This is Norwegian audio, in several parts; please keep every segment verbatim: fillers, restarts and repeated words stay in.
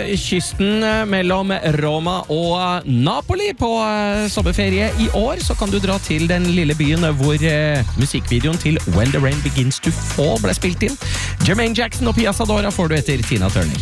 kysten mellom Roma og Napoli på sommerferie i år, så kan du dra til den lille byen hvor musikkvideoen til When the Rain Begins to Fall ble spilt inn. Jermaine Jackson og Pia Zadora får du etter Tina Turner.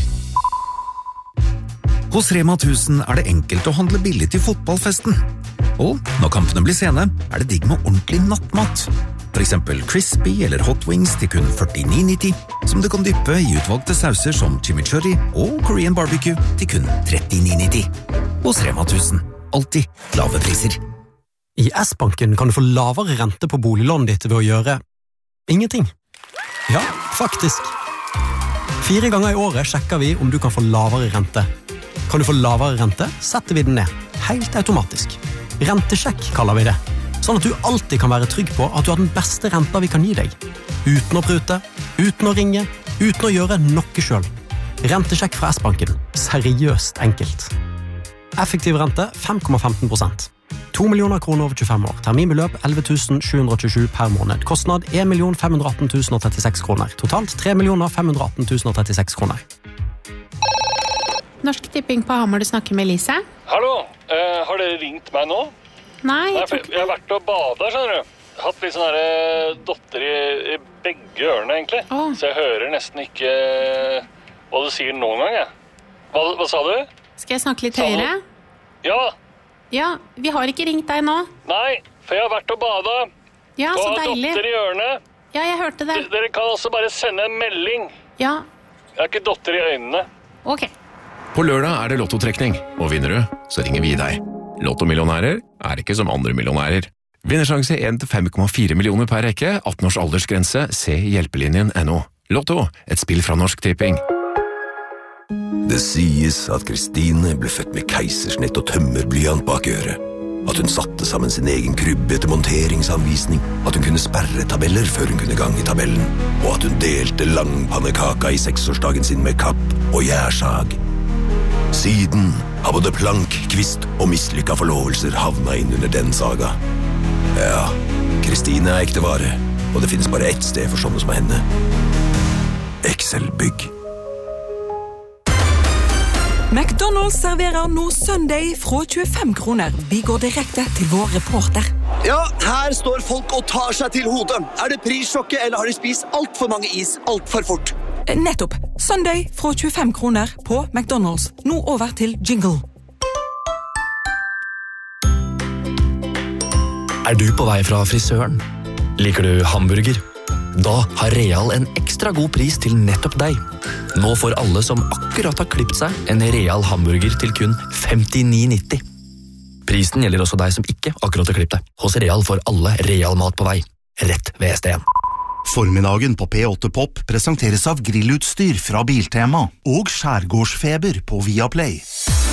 Hos Rema tusen er det enkelt å handle billig til fotballfesten. Og når kampene blir sene, er det digg med ordentlig nattmat. For eksempel crispy eller hot wings til kun førtini nitti, som du kan dyppe i utvalgte sauser som chimichurri og Korean barbecue til kun trettini nitti. Hos Rema tusen, alltid lave priser. I S-banken kan du få lavere rente på boliglånet ditt ved å gjøre ingenting. Ja, faktisk. Fire ganger i året sjekker vi om du kan få lavere rente. Kan du få lavere rente, setter vi den ned. Helt automatisk. Rentesjekk kaller vi det. Sånn at du alltid kan være trygg på at du har den beste renta vi kan gi deg. Uten å prute, uten å ringe, uten å gjøre noe selv. Rentesjekk fra S-banken. Seriøst enkelt. Effektiv rente fem komma femten prosent. to millioner kroner over tjuefem år. Terminbeløp elleve tusen sju hundre tjuesju per måned. Kostnad en million fem hundre atten tusen trettiseks kroner. Totalt tre millioner fem hundre atten tusen trettiseks kroner. Norsk Tipping på Hamar, du snakker med Lise. Hallo, uh, har dere ringt meg nå? Nei, jeg, Nei, jeg har vært og badet, skjønner du. Hatt litt sånne her dotter i, i begge ørene, egentlig. Oh. Så jeg hører nesten ikke hva du sier noen gang, jeg. Hva, hva sa du? Skal jeg snakke litt høyere? Ja. Ja, vi har ikke ringt deg nå. Nei, for jeg har vært og badet. Ja, så og har deilig. dotter i ørene. Ja, jeg hørte det. D- dere kan også bare sende en melding. Ja. Jeg har ikke dotter i øynene. Ok. På lørdag er det lottotrekning, og vinner du, så ringer vi deg. Lottomillionærer er ikke som andre millionærer. Vinnersjanse en til fem komma fire millioner per rekke, atten års aldersgrense, se hjelpelinjen punktum no. Lotto, et spill fra Norsk Tipping. Det sies at Kristine ble født med keisersnitt og tømmerblyant bak øret. At hun satte sammen sin egen krybbe etter monteringsanvisning. At hun kunne sperre tabeller før hun kunne gange tabellen. Og at hun delte langpannekaka i seksårsdagen sin med kapp og gjærsag. Siden har både plank, kvist og mislykka forlovelser havna inn under den saga. Ja, Kristine er ekte vare, og det finnes bare ett sted for sånne som henne. Excel-bygg. McDonald's serverer nå Sunday fra tjuefem kroner. Vi går direkte til vår reporter. Ja, her står folk og tar seg til hodet. Er det prissjokket, eller har de spist alt for mange is alt for fort? Nettopp. Sunday fra tjuefem kroner på McDonald's. Nå over til jingle. Er du på vei fra frisøren? Liker du hamburger? Da har Real en ekstra god pris til nettopp deg. Nå får alle som akkurat har klippet seg en Real hamburger til kun femtini nitti. Prisen gjelder også deg som ikke akkurat har klippet deg. Hos Real får alle Real mat på vei. Rett ved S D en. Formiddagen på P åtte Pop presenteres av grillutstyr fra Biltema og skjærgårdsfeber på Viaplay.